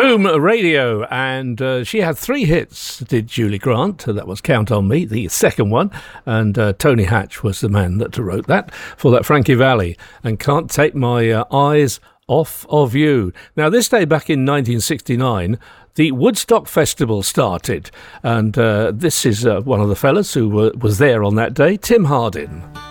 Boom Radio, and she had 3 hits, did Julie Grant. That was Count on Me, the second one, and Tony Hatch was the man that wrote that for that Frankie Valli, and Can't Take My Eyes Off of You. Now, this day back in 1969, the Woodstock Festival started, and this is one of the fellas who was there on that day, Tim Hardin.